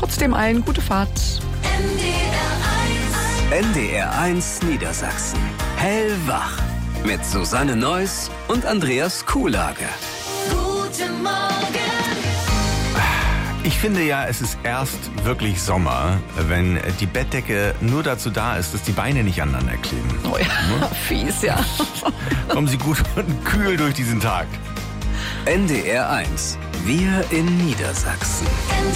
trotzdem allen gute Fahrt. NDR1 Niedersachsen. Hellwach. Mit Susanne Neuss und Andreas Kuhlage. Guten Morgen. Ich finde ja, es ist erst wirklich Sommer, wenn die Bettdecke nur dazu da ist, dass die Beine nicht aneinander kleben. Oh ja, fies, ja. Kommen Sie gut und kühl durch diesen Tag. NDR1. Wir in Niedersachsen.